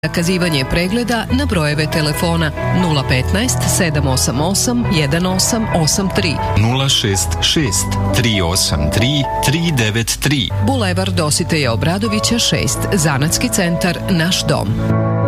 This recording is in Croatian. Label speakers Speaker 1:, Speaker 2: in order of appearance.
Speaker 1: Zakazivanje pregleda na brojeve telefona 015 788 1883
Speaker 2: 066 383 393.
Speaker 1: Bulevar Dositeja Obradovića 6, Zanatski centar Naš dom.